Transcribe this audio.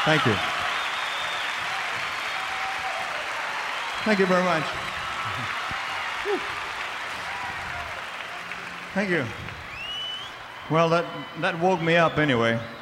Thank you. Thank you very much. Thank you. Well, that woke me up anyway.